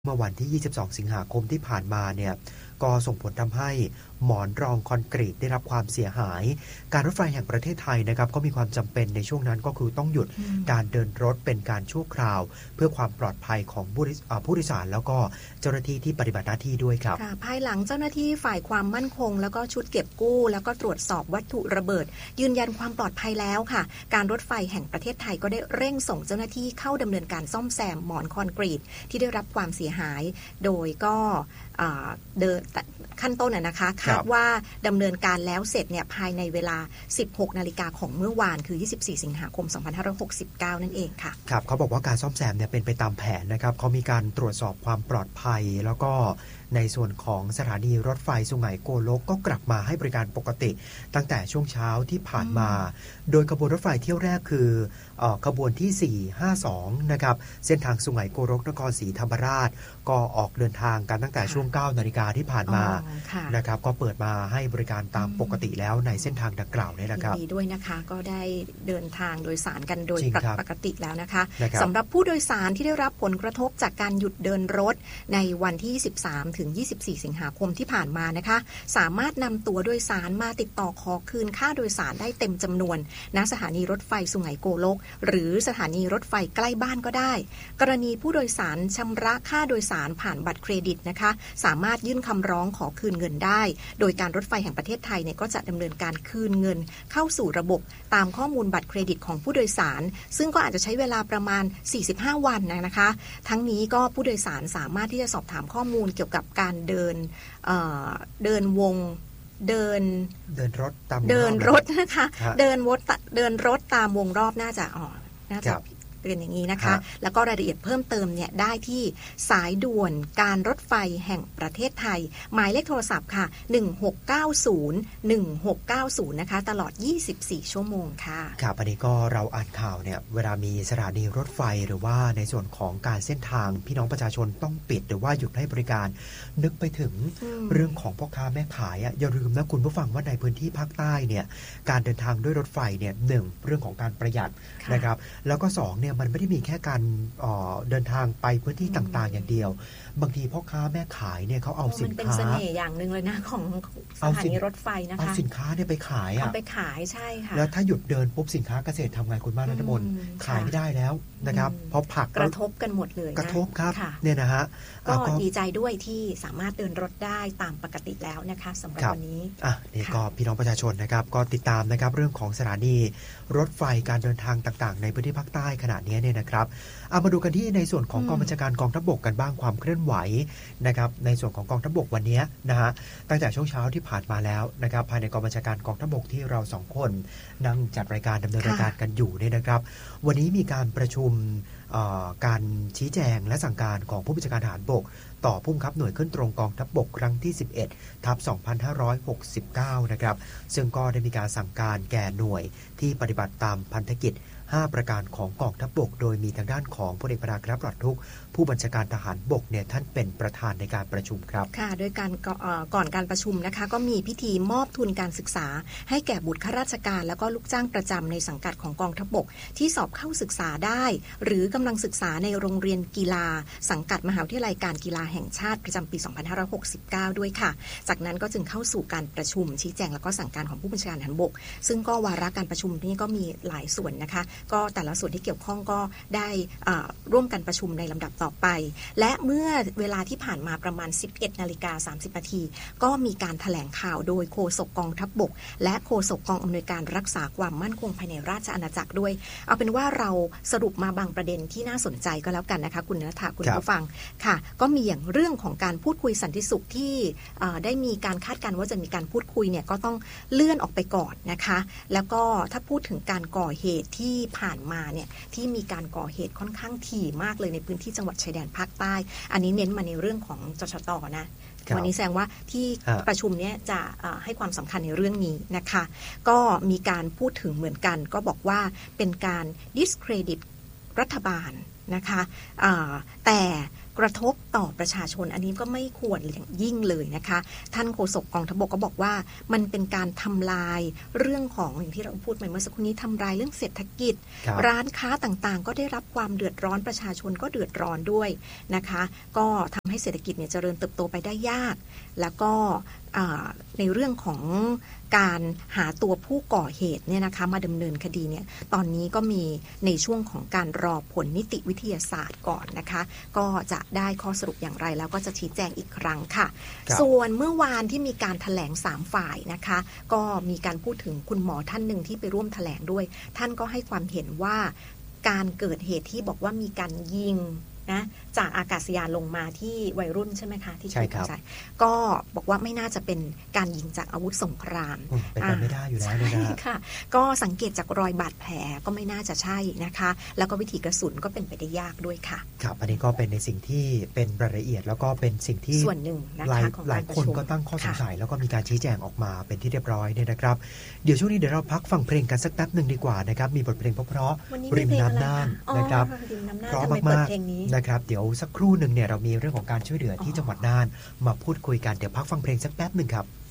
เมื่อวันที่ 22 สิงหาคมที่ผ่านมาเนี่ยก็ส่งผลทำให้หมอนรองคอนกรีตได้รับความเสียหายการรถไฟแห่งประเทศไทยนะครับก็มีความจำเป็นในช่วงนั้นก็คือต้องหยุดการเดินรถเป็นการชั่วคราวเพื่อความปลอดภัยของผู้โดยสารแล้วก็เจ้าหน้าที่ที่ปฏิบัติหน้าที่ด้วยครับภายหลังเจ้าหน้าที่ฝ่ายความมั่นคงแล้วก็ชุดเก็บกู้แล้วก็ตรวจสอบวัตถุระเบิดยืนยันความปลอดภัยแล้วค่ะการรถไฟแห่งประเทศไทยก็ได้เร่งส่งเจ้าหน้าที่เข้าดำเนินการซ่อมแซมหมอนคอนกรีตที่ได้รับความเสียหายโดยก็เดินขั้นต้นนะคะคาดว่าดำเนินการแล้วเสร็จเนี่ยภายในเวลา 16 นาฬิกาของเมื่อวานคือ 24 สิงหาคม 2569 นั่นเองค่ะครับเขาบอกว่าการซ่อมแซมเนี่ยเป็นไปตามแผนนะครับเขามีการตรวจสอบความปลอดภัยแล้วก็ในส่วนของสถานีรถไฟสุไหงโกลกก็กลับมาให้บริการปกติตั้งแต่ช่วงเช้าที่ผ่านมาโดยขบวนรถไฟเที่ยวแรกคือขบวนที่ 452 นะครับเส้นทางสุไหงโกลกนครศรีธรรมราชก็ออกเดินทางกันตั้งแต่ช่วง 9 นาฬิกาที่ผ่านมานะครับก็เปิดมาให้บริการตามปกติแล้วในเส้นทางดังกล่าวนี้นะครับดีด้วยนะคะก็ได้เดินทางโดยสารกันโดยปกติแล้วนะคะสำหรับผู้โดยสารที่ได้รับผลกระทบจากการหยุดเดินรถในวันที่ 13 ถึง 24 สิงหาคมที่ผ่านมานะคะสามารถนำตั๋วโดยสารมาติดต่อขอคืนค่าโดยสารได้เต็มจำนวนณสถานีรถไฟสุไหงโกลกหรือสถานีรถไฟใกล้บ้านก็ได้กรณีผู้โดยสารชำระค่าโดยสารผ่านบัตรเครดิตนะคะสามารถยื่นคำร้องขอคืนเงินได้โดยการรถไฟแห่งประเทศไทยเนี่ยก็จะดำเนินการคืนเงินเข้าสู่ระบบตามข้อมูลบัตรเครดิตของผู้โดยสารซึ่งก็อาจจะใช้เวลาประมาณ 45 วันนะคะทั้งนี้ก็ผู้โดยสารสามารถที่จะสอบถามข้อมูลเกี่ยวกับการเดินรถตามเดินรถนะคะเดินรถตามวงรอบน่าจะเป็นอย่างนี้นะคะแล้วก็รายละเอียดเพิ่มเติมเนี่ยได้ที่สายด่วนการรถไฟแห่งประเทศไทยหมายเลขโทรศัพท์ค่ะ1690นะคะตลอด24ชั่วโมงค่ะครับอันนี้ก็เราอ่านข่าวเนี่ยเวลามีสถานีรถไฟหรือว่าในส่วนของการเส้นทางพี่น้องประชาชนต้องปิดหรือว่าหยุดให้บริการนึกไปถึงเรื่องของพ่อค้าแม่ขายอย่าลืมนะคุณผู้ฟังว่าในพื้นที่ภาคใต้เนี่ยการเดินทางด้วยรถไฟเนี่ย1เรื่องของการประหยัดนะครับแล้วก็2เนี่ยมันไม่ได้มีแค่การเดินทางไปพื้นที่ต่างๆอย่างเดียวบางทีพ่อค้าแม่ขายเนี่ยเขาเอาสินค้าเป็นเสน่ห์อย่างนึงเลยนะของสถานีรถไฟนะคะเอาสินค้าเนี่ยไปขายเอาไปขายใช่ค่ะแล้วถ้าหยุดเดินปุ๊บสินค้าเกษตรทำไงคุณบ้านรัฐมนตรีขายไม่ได้แล้วนะครับเพราะผักกระทบกันหมดเลยกระทบครับเนี่ยนะฮะก็ดีใจด้วยที่สามารถเดินรถได้ตามปกติแล้วนะคะสำหรับวันนี้นี่ก็พี่น้องประชาชนนะครับก็ติดตามนะครับเรื่องของสถานีรถไฟการเดินทางต่างๆในพื้นที่ภาคใต้ขณะนี้เนี่ยนะครับเอามาดูกันที่ในส่วนของกองบัญชาการกองทัพบกกันบ้างความเคลื่อนไหวนะครับในส่วนของกองทัพบกวันนี้นะฮะตั้งแต่ช่วงเช้าที่ผ่านมาแล้วนะครับภายในกองบัญชาการกองทัพบกที่เรา2คนนั่งจัดรายการดำเนินรายการกันอยู่เนี่ยนะครับวันนี้มีการประชุมการชี้แจงและสั่งการของผู้บัญชาการทหารบกต่อผู้บังคับหน่วยขึ้นตรงกองทัพบกครั้งที่ 11/2569 นะครับซึ่งก็ได้มีการสั่งการแก่หน่วยที่ปฏิบัติตามพันธกิจ5ประการของกองทัพบกโดยมีทางด้านของพลเอกปราบ ปลอดทุกข์ผู้บัญชาการทหารบกเนี่ยท่านเป็นประธานในการประชุมครับค่ะโดยการก่อนการประชุมนะคะก็มีพิธีมอบทุนการศึกษาให้แก่บุตรข้าราชการแล้วก็ลูกจ้างประจำในสังกัดของกองทัพบกที่สอบเข้าศึกษาได้หรือกำลังศึกษาในโรงเรียนกีฬาสังกัดมหาวิทยาลัยการกีฬาแห่งชาติประจำปี 2569 ด้วยค่ะจากนั้นก็จึงเข้าสู่การประชุมชี้แจงแล้วก็สั่งการของผู้บัญชาการทหารบกซึ่งก็วาระการประชุมนี้ก็มีหลายส่วนนะคะก็แต่ละส่วนที่เกี่ยวข้องก็ได้ร่วมกันประชุมในลำดับต่อไปและเมื่อเวลาที่ผ่านมาประมาณ 11:30 นาทีก็มีการแถลงข่าวโดยโฆษกกองทัพบกและโฆษกกองอำนวยการรักษาความมั่นคงภายในราชอาณาจักรด้วยเอาเป็นว่าเราสรุปมาบางประเด็นที่น่าสนใจก็แล้วกันนะคะคุณณัฐคุณผู้ฟังค่ะก็มีอย่างเรื่องของการพูดคุยสันติสุขที่ได้มีการคาดการณ์ว่าจะมีการพูดคุยเนี่ยก็ต้องเลื่อนออกไปก่อนนะคะแล้วก็ถ้าพูดถึงการก่อเหตุที่ผ่านมาเนี่ยที่มีการก่อเหตุค่อนข้างถี่มากเลยในพื้นที่จังหวัดชายแดนภาคใต้อันนี้เน้นมาในเรื่องของจชต.นะวันนี้แสดงว่าที่ประชุมนี้จะให้ความสำคัญในเรื่องนี้นะคะก็มีการพูดถึงเหมือนกันก็บอกว่าเป็นการ discredit รัฐบาลนะคะแต่กระทบต่อประชาชนอันนี้ก็ไม่ควรอย่างยิ่งเลยนะคะท่านโฆษกกองทัพบกก็บอกว่ามันเป็นการทำลายเรื่องของอย่างที่เราพูดไปเมื่อสักครู่นี้ทำลายเรื่องเศรษฐกิจร้านค้าต่างๆก็ได้รับความเดือดร้อนประชาชนก็เดือดร้อนด้วยนะคะก็ทำให้เศรษฐกิจเนี่ยเจริญเติบโตไปได้ยากแล้วก็ในเรื่องของการหาตัวผู้ก่อเหตุเนี่ยนะคะมาดำเนินคดีเนี่ยตอนนี้ก็มีในช่วงของการรอผลนิติวิทยาศาสตร์ก่อนนะคะก็จะได้ข้อสรุปอย่างไรแล้วก็จะชี้แจงอีกครั้งค่ะส่วนเมื่อวานที่มีการแถลง3ฝ่ายนะคะก็มีการพูดถึงคุณหมอท่านหนึ่งที่ไปร่วมแถลงด้วยท่านก็ให้ความเห็นว่าการเกิดเหตุที่บอกว่ามีการยิงนะจากอากาศยานลงมาที่วัยรุ่นใช่ไหมคะที่ใช่ครับก็บอกว่าไม่น่าจะเป็นการยิงจากอาวุธสงครามเป็นไปไม่ได้อยู่แล้วนะค่ะก็สังเกตจากรอยบาดแผลก็ไม่น่าจะใช่นะคะแล้วก็วิถีกระสุนก็เป็นไปได้ยากด้วยค่ะครับอันนี้ก็เป็นในสิ่งที่เป็นรายละเอียดแล้วก็เป็นสิ่งที่ส่วนหนึ่งนะคะของหลายคนก็ตั้งข้อสงสัยแล้วก็มีการชี้แจงออกมาเป็นที่เรียบร้อยเนี่ยนะครับเดี๋ยวช่วงนี้เดี๋ยวเราพักฟังเพลงกันสักแป๊บนึงดีกว่านะครับมีบทเพลงเพราะๆริมน้ำน่านนะครับเพราะมากๆนะครับเดี๋ยวสักครู่หนึ่งเนี่ยเรามีเรื่องของการช่วยเหลือที่จังหวัดน่านมาพูดคุยกันเดี๋ยวพักฟังเพลงสักแป๊บนึงครับ